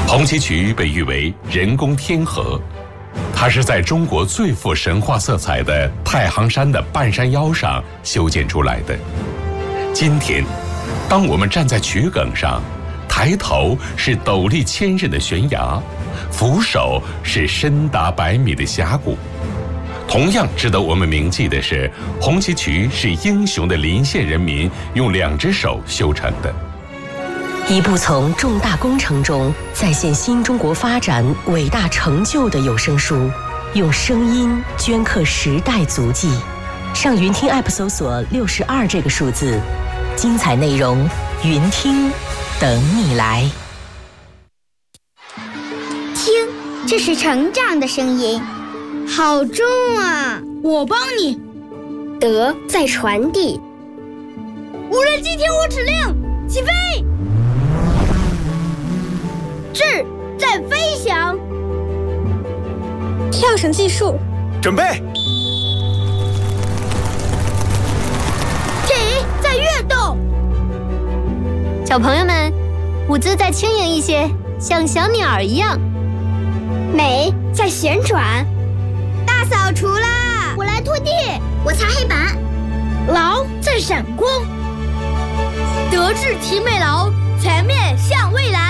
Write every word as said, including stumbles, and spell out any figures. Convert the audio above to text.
红旗渠被誉为人工天河，它是在中国最富神话色彩的太行山的半山腰上修建出来的。今天，当我们站在渠埂上，抬头是陡立千仞的悬崖，俯首是深达百米的峡谷。同样值得我们铭记的是，红旗渠是英雄的临县人民用两只手修成的。 一部从重大工程中再现新中国发展伟大成就的有声书，用声音镌刻时代足迹。上云听 App 搜索六十二这个数字，精彩内容云听等你来。 听，这是成长的声音。好重啊！ 我帮你。 德在传递。 无人机听我指令，起飞！志在飞翔。 跳绳计数， 准备。 体在跃动。 小朋友们，舞姿再轻盈一些，像小鸟儿一样。 美在旋转。 大扫除啦！ 我来拖地，我擦黑板。 劳在闪光。德智体美劳，全面向未来。